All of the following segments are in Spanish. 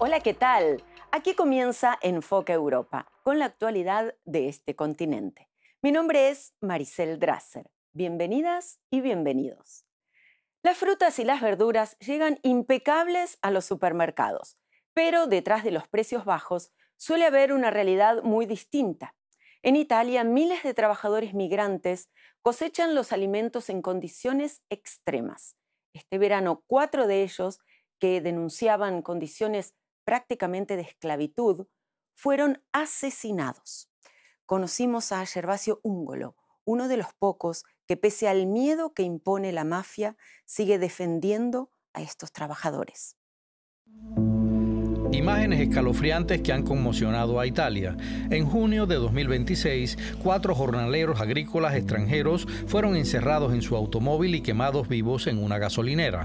Hola, ¿qué tal? Aquí comienza Enfoque Europa, con la actualidad de este continente. Mi nombre es Maricel Drasser. Bienvenidas y bienvenidos. Las frutas y las verduras llegan impecables a los supermercados, pero detrás de los precios bajos suele haber una realidad muy distinta. En Italia, miles de trabajadores migrantes cosechan los alimentos en condiciones extremas. Este verano, 4 de ellos, que denunciaban condiciones prácticamente de esclavitud, fueron asesinados. Conocimos a Gervasio Ungolo, uno de los pocos que, pese al miedo que impone la mafia, sigue defendiendo a estos trabajadores. Imágenes escalofriantes que han conmocionado a Italia. En junio de 2026, 4 jornaleros agrícolas extranjeros fueron encerrados en su automóvil y quemados vivos en una gasolinera.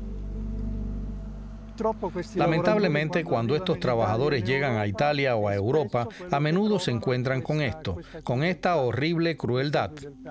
Lamentablemente, cuando estos trabajadores llegan a Italia o a Europa, a menudo se encuentran con esto, con esta horrible crueldad.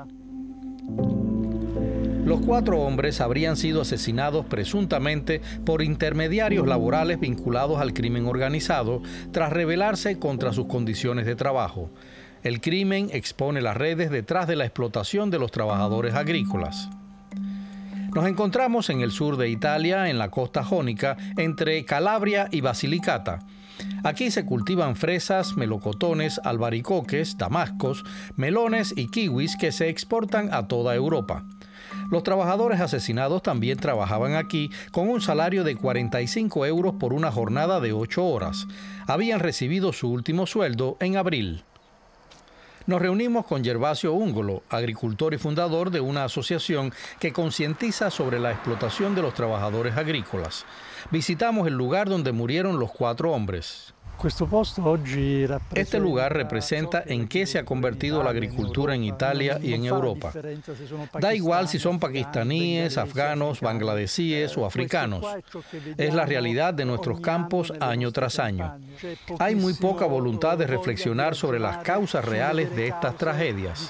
Los 4 hombres habrían sido asesinados presuntamente por intermediarios laborales vinculados al crimen organizado tras rebelarse contra sus condiciones de trabajo. El crimen expone las redes detrás de la explotación de los trabajadores agrícolas. Nos encontramos en el sur de Italia, en la costa jónica, entre Calabria y Basilicata. Aquí se cultivan fresas, melocotones, albaricoques, damascos, melones y kiwis que se exportan a toda Europa. Los trabajadores asesinados también trabajaban aquí con un salario de 45 euros por una jornada de 8 horas. Habían recibido su último sueldo en abril. Nos reunimos con Gervasio Ungolo, agricultor y fundador de una asociación que concientiza sobre la explotación de los trabajadores agrícolas. Visitamos el lugar donde murieron los 4 hombres. Este lugar representa en qué se ha convertido la agricultura en Italia y en Europa. Da igual si son pakistaníes, afganos, bangladesíes o africanos. Es la realidad de nuestros campos año tras año. Hay muy poca voluntad de reflexionar sobre las causas reales de estas tragedias.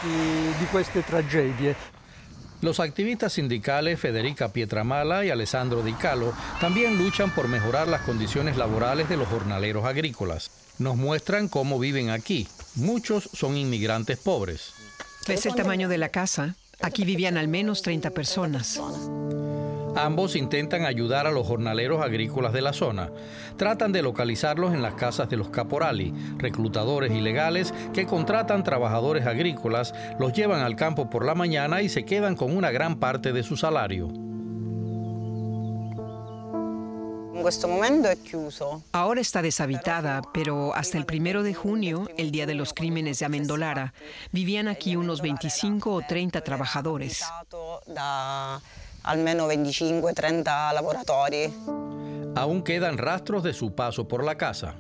Los activistas sindicales Federica Pietramala y Alessandro Di Calo también luchan por mejorar las condiciones laborales de los jornaleros agrícolas. Nos muestran cómo viven aquí. Muchos son inmigrantes pobres. ¿Ves el tamaño de la casa? Aquí vivían al menos 30 personas. Ambos intentan ayudar a los jornaleros agrícolas de la zona. Tratan de localizarlos en las casas de los caporali, reclutadores ilegales que contratan trabajadores agrícolas, los llevan al campo por la mañana y se quedan con una gran parte de su salario. Ahora está deshabitada, pero hasta el 1 de junio, el día de los crímenes de Amendolara, vivían aquí unos 25 o 30 trabajadores. Al menos 25, 30 lavoratori. Aún quedan rastros de su paso por la casa.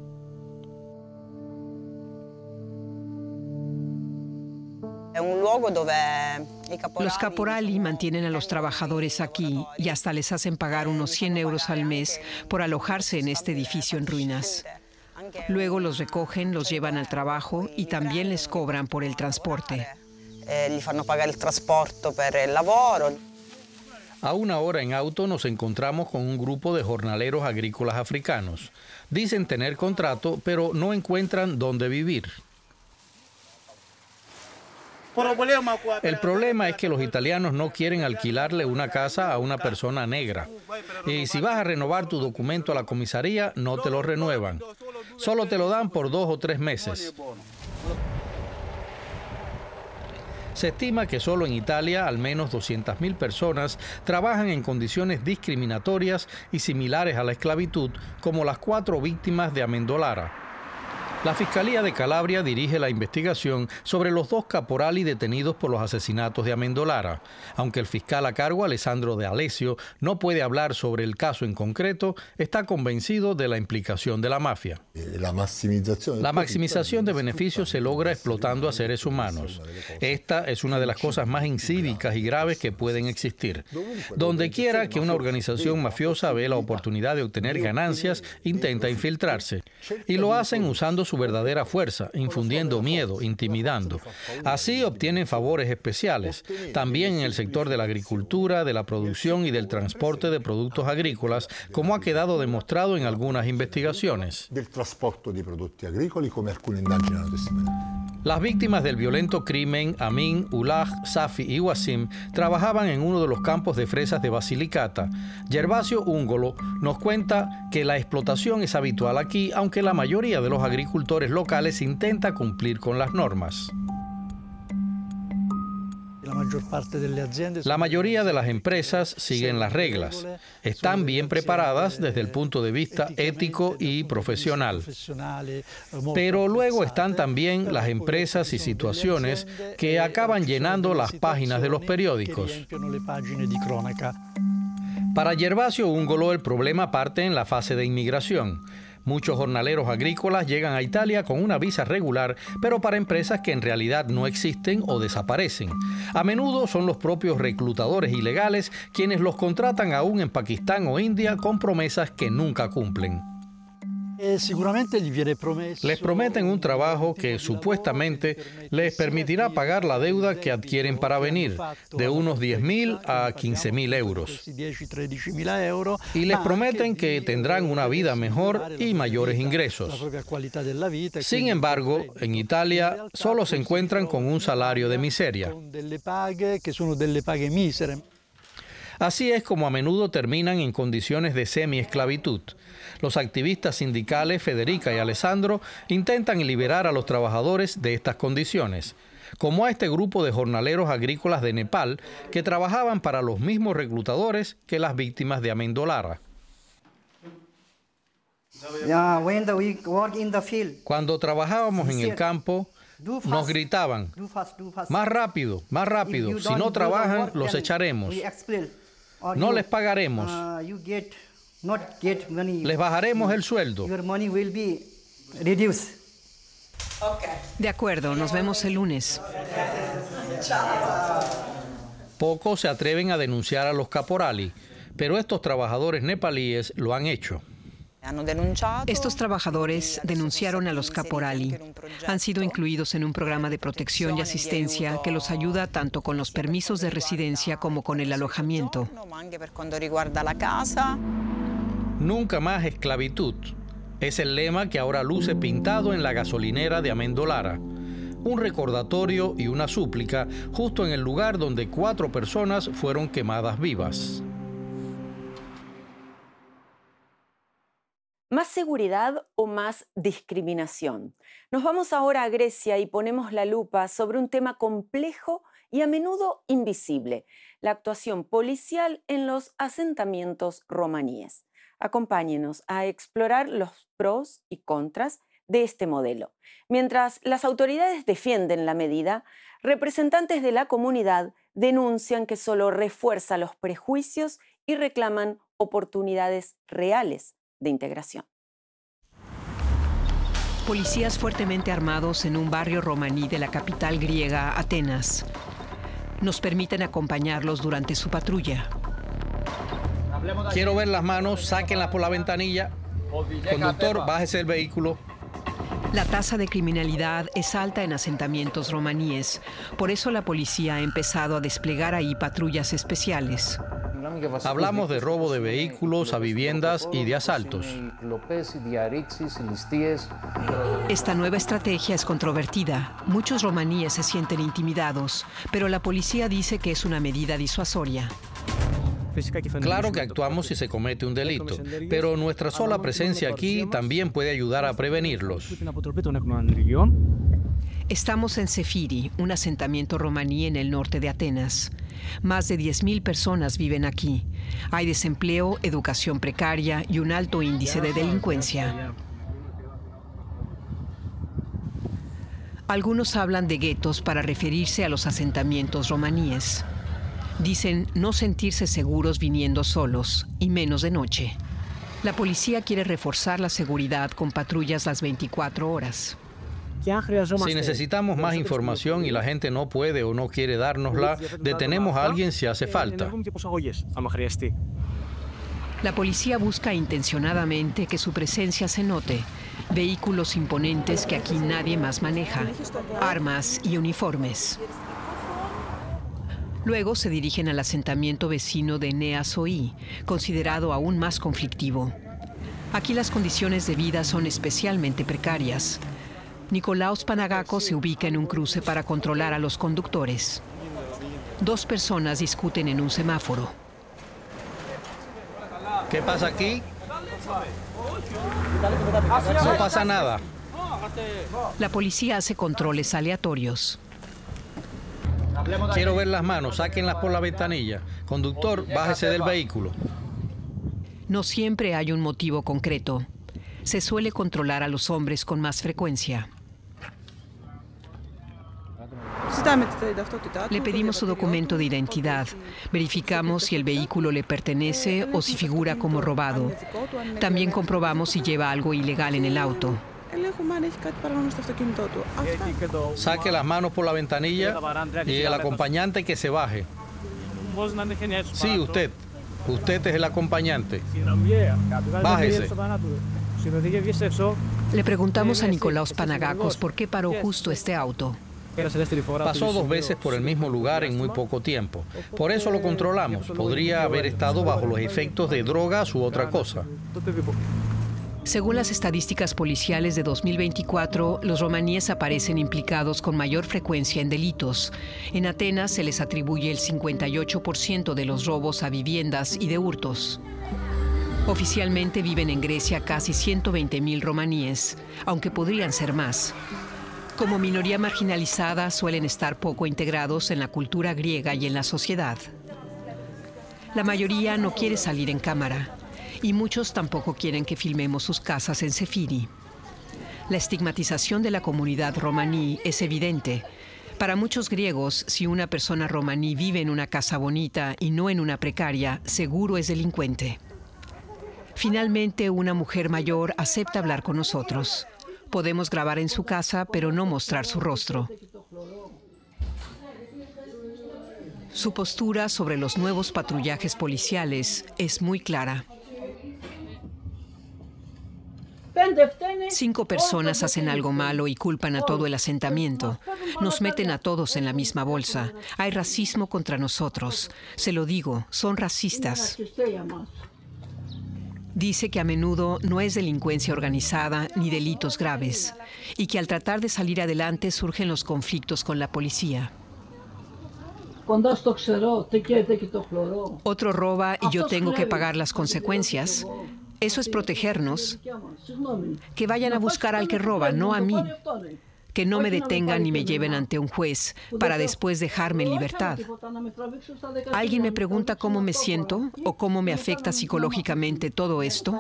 Los caporali mantienen a los trabajadores aquí y hasta les hacen pagar unos 100 euros al mes por alojarse en este edificio en ruinas. Luego los recogen, los llevan al trabajo y también les cobran por el transporte. Gli fanno pagare il trasporto per il lavoro. A una hora en auto nos encontramos con un grupo de jornaleros agrícolas africanos. Dicen tener contrato, pero no encuentran dónde vivir. El problema es que los italianos no quieren alquilarle una casa a una persona negra. Y si vas a renovar tu documento a la comisaría, no te lo renuevan. Solo te lo dan por 2 o 3 meses. Se estima que solo en Italia al menos 200.000 personas trabajan en condiciones discriminatorias y similares a la esclavitud, como las 4 víctimas de Amendolara. La Fiscalía de Calabria dirige la investigación sobre los 2 caporali detenidos por los asesinatos de Amendolara. Aunque el fiscal a cargo, Alessandro De Alessio, no puede hablar sobre el caso en concreto, está convencido de la implicación de la mafia. La maximización de beneficios se logra explotando a seres humanos. Esta es una de las cosas más incívicas y graves que pueden existir. Donde quiera que una organización mafiosa ve la oportunidad de obtener ganancias, intenta infiltrarse. Y lo hacen usando su su verdadera fuerza, infundiendo miedo, intimidando. Así obtienen favores especiales, también en el sector de la agricultura, de la producción y del transporte de productos agrícolas, como ha quedado demostrado en algunas investigaciones. Del trasporto de productos agrícolas, como alcune indagini hanno testimoniato. Las víctimas del violento crimen, Amin, Ulag, Safi y Wasim, trabajaban en uno de los campos de fresas de Basilicata. Gervasio Ungolo nos cuenta que la explotación es habitual aquí, aunque la mayoría de los agricultores locales intenta cumplir con las normas. La mayoría de las empresas siguen las reglas. Están bien preparadas desde el punto de vista ético y profesional. Pero luego están también las empresas y situaciones que acaban llenando las páginas de los periódicos. Para Gervasio Ungolo, el problema parte en la fase de inmigración. Muchos jornaleros agrícolas llegan a Italia con una visa regular, pero para empresas que en realidad no existen o desaparecen. A menudo son los propios reclutadores ilegales quienes los contratan aún en Pakistán o India con promesas que nunca cumplen. Les prometen un trabajo que supuestamente les permitirá pagar la deuda que adquieren para venir, de unos 10.000 a 15.000 euros. Y les prometen que tendrán una vida mejor y mayores ingresos. Sin embargo, en Italia solo se encuentran con un salario de miseria. Así es como a menudo terminan en condiciones de semi-esclavitud. Los activistas sindicales Federica y Alessandro intentan liberar a los trabajadores de estas condiciones, como a este grupo de jornaleros agrícolas de Nepal que trabajaban para los mismos reclutadores que las víctimas de Amendolara. Cuando trabajábamos en el campo, nos gritaban, más rápido, si no trabajan, los echaremos. No les pagaremos. Les bajaremos el sueldo. De acuerdo, nos vemos el lunes. Pocos se atreven a denunciar a los caporali, pero estos trabajadores nepalíes lo han hecho. Estos trabajadores denunciaron a los caporali. Han sido incluidos en un programa de protección y asistencia que los ayuda tanto con los permisos de residencia como con el alojamiento. Nunca más esclavitud. Es el lema que ahora luce pintado en la gasolinera de Amendolara. Un recordatorio y una súplica justo en el lugar donde 4 personas fueron quemadas vivas. ¿Más seguridad o más discriminación? Nos vamos ahora a Grecia y ponemos la lupa sobre un tema complejo y a menudo invisible, la actuación policial en los asentamientos romaníes. Acompáñenos a explorar los pros y contras de este modelo. Mientras las autoridades defienden la medida, representantes de la comunidad denuncian que solo refuerza los prejuicios y reclaman oportunidades reales de integración. Policías fuertemente armados en un barrio romaní de la capital griega, Atenas. Nos permiten acompañarlos durante su patrulla. Quiero ver las manos, sáquenlas por la ventanilla. Conductor, bájese el vehículo. La tasa de criminalidad es alta en asentamientos romaníes. Por eso la policía ha empezado a desplegar ahí patrullas especiales. Hablamos de robo de vehículos a viviendas y de asaltos. Esta nueva estrategia es controvertida. Muchos romaníes se sienten intimidados, pero la policía dice que es una medida disuasoria. Claro que actuamos si se comete un delito, pero nuestra sola presencia aquí también puede ayudar a prevenirlos. Estamos en Sefiri, un asentamiento romaní en el norte de Atenas. Más de 10.000 personas viven aquí. Hay desempleo, educación precaria y un alto índice de delincuencia. Algunos hablan de guetos para referirse a los asentamientos romaníes. Dicen no sentirse seguros viniendo solos, y menos de noche. La policía quiere reforzar la seguridad con patrullas las 24 horas. Si necesitamos más información y la gente no puede o no quiere dárnosla, detenemos a alguien si hace falta. La policía busca intencionadamente que su presencia se note, Vehículos imponentes que aquí nadie más maneja, armas y uniformes. Luego se dirigen al asentamiento vecino de Nea Sohi, considerado aún más conflictivo. Aquí las condiciones de vida son especialmente precarias. Nikolaos Panagakos se ubica en un cruce para controlar a los conductores. 2 personas discuten en un semáforo. ¿Qué pasa aquí? No pasa nada. La policía hace controles aleatorios. Quiero ver las manos, sáquenlas por la ventanilla. Conductor, bájese del vehículo. No siempre hay un motivo concreto. Se suele controlar a los hombres con más frecuencia. Le pedimos su documento de identidad. Verificamos si el vehículo le pertenece o si figura como robado. También comprobamos si lleva algo ilegal en el auto. Saque las manos por la ventanilla y el acompañante que se baje. Sí, usted. Usted es el acompañante. Bájese. Le preguntamos a Nikolaos Panagakos por qué paró justo este auto. Pasó 2 veces por el mismo lugar en muy poco tiempo. Por eso lo controlamos. Podría haber estado bajo los efectos de drogas u otra cosa. Según las estadísticas policiales de 2024, los romaníes aparecen implicados con mayor frecuencia en delitos. En Atenas se les atribuye el 58% de los robos a viviendas y de hurtos. Oficialmente viven en Grecia casi 120.000 romaníes, aunque podrían ser más. Como minoría marginalizada, suelen estar poco integrados en la cultura griega y en la sociedad. La mayoría no quiere salir en cámara. Y muchos tampoco quieren que filmemos sus casas en Sefiri. La estigmatización de la comunidad romaní es evidente. Para muchos griegos, si una persona romaní vive en una casa bonita y no en una precaria, seguro es delincuente. Finalmente, una mujer mayor acepta hablar con nosotros. Podemos grabar en su casa, pero no mostrar su rostro. Su postura sobre los nuevos patrullajes policiales es muy clara. 5 personas hacen algo malo y culpan a todo el asentamiento. Nos meten a todos en la misma bolsa. Hay racismo contra nosotros. Se lo digo, son racistas. Dice que a menudo no es delincuencia organizada ni delitos graves, y que al tratar de salir adelante surgen los conflictos con la policía. Otro roba y yo tengo que pagar las consecuencias. Eso es protegernos. Que vayan a buscar al que roba, no a mí. Que no me detengan y me lleven ante un juez para después dejarme en libertad. ¿Alguien me pregunta cómo me siento o cómo me afecta psicológicamente todo esto?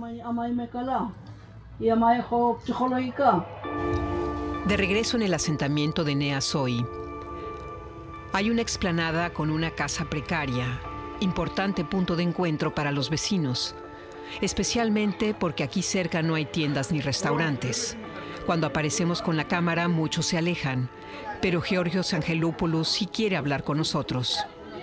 De regreso en el asentamiento de Nea Sohi, hay una explanada con una casa precaria, importante punto de encuentro para los vecinos, especialmente porque aquí cerca no hay tiendas ni restaurantes. Cuando aparecemos con la cámara, muchos se alejan, pero Georgios Angelopoulos sí quiere hablar con nosotros.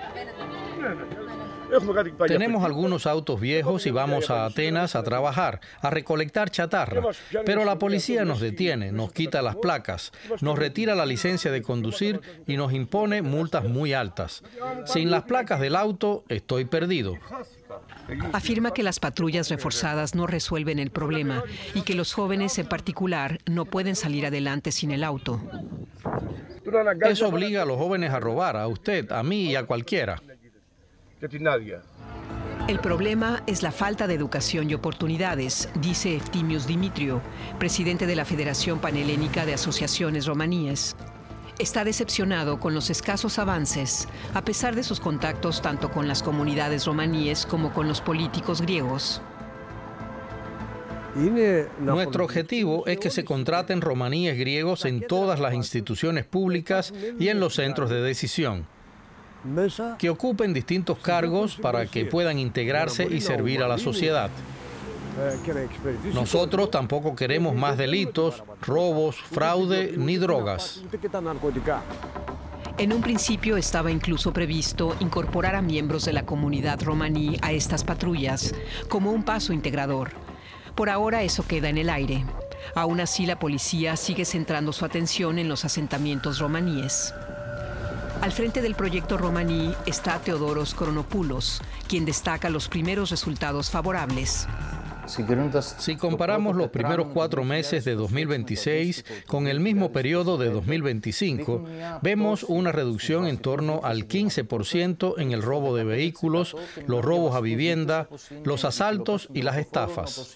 Tenemos algunos autos viejos y vamos a Atenas a trabajar, a recolectar chatarra. Pero la policía nos detiene, nos quita las placas, nos retira la licencia de conducir y nos impone multas muy altas. Sin las placas del auto, estoy perdido. Afirma que las patrullas reforzadas no resuelven el problema y que los jóvenes en particular no pueden salir adelante sin el auto. Eso obliga a los jóvenes a robar, a usted, a mí y a cualquiera. El problema es la falta de educación y oportunidades, dice Eftimios Dimitriou, presidente de la Federación Panhelénica de Asociaciones Romaníes. Está decepcionado con los escasos avances, a pesar de sus contactos tanto con las comunidades romaníes como con los políticos griegos. Nuestro objetivo es que se contraten romaníes griegos en todas las instituciones públicas y en los centros de decisión, que ocupen distintos cargos para que puedan integrarse y servir a la sociedad. Nosotros tampoco queremos más delitos, robos, fraude ni drogas. En un principio estaba incluso previsto incorporar a miembros de la comunidad romaní a estas patrullas como un paso integrador. Por ahora eso queda en el aire. Aún así, la policía sigue centrando su atención en los asentamientos romaníes. Al frente del proyecto romaní está Theodoros Chronopoulos, quien destaca los primeros resultados favorables. Si comparamos los primeros 4 meses de 2026 con el mismo periodo de 2025, vemos una reducción en torno al 15% en el robo de vehículos, los robos a vivienda, los asaltos y las estafas.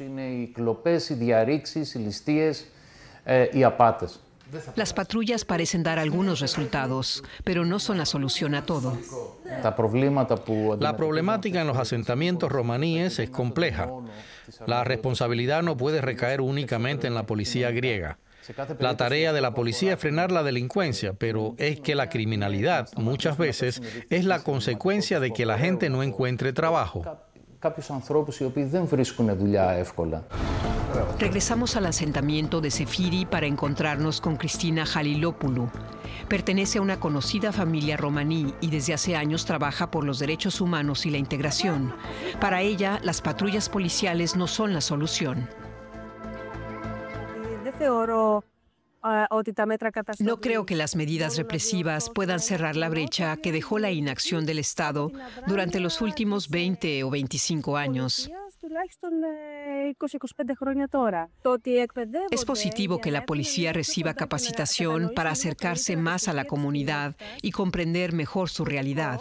Las patrullas parecen dar algunos resultados, pero no son la solución a todo. La problemática en los asentamientos romaníes es compleja. La responsabilidad no puede recaer únicamente en la policía griega. La tarea de la policía es frenar la delincuencia, pero es que la criminalidad muchas veces es la consecuencia de que la gente no encuentre trabajo. Regresamos al asentamiento de Sefiri para encontrarnos con Cristina Halilopoulou. Pertenece a una conocida familia romaní y desde hace años trabaja por los derechos humanos y la integración. Para ella, las patrullas policiales no son la solución. No creo que las medidas represivas puedan cerrar la brecha que dejó la inacción del Estado durante los últimos 20 o 25 años. Es positivo que la policía reciba capacitación para acercarse más a la comunidad y comprender mejor su realidad.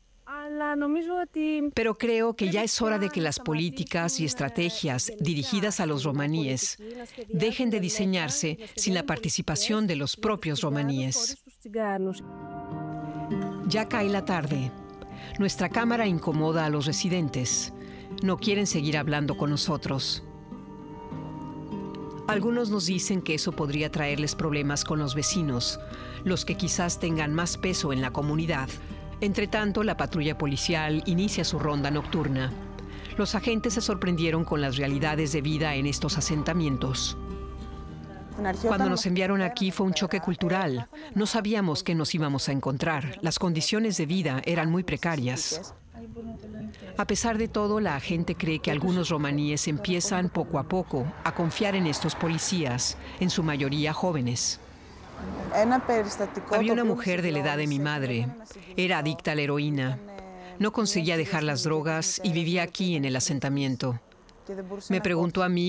Pero creo que ya es hora de que las políticas y estrategias dirigidas a los romaníes dejen de diseñarse sin la participación de los propios romaníes. Ya cae la tarde. Nuestra cámara incomoda a los residentes. No quieren seguir hablando con nosotros. Algunos nos dicen que eso podría traerles problemas con los vecinos, los que quizás tengan más peso en la comunidad. Entretanto, la patrulla policial inicia su ronda nocturna. Los agentes se sorprendieron con las realidades de vida en estos asentamientos. Cuando nos enviaron aquí fue un choque cultural. No sabíamos qué nos íbamos a encontrar. Las condiciones de vida eran muy precarias. A pesar de todo, la gente cree que algunos romaníes empiezan poco a poco a confiar en estos policías, en su mayoría jóvenes. Había una mujer de la edad de mi madre. Era adicta a la heroína. No conseguía dejar las drogas y vivía aquí en el asentamiento. Me preguntó a mí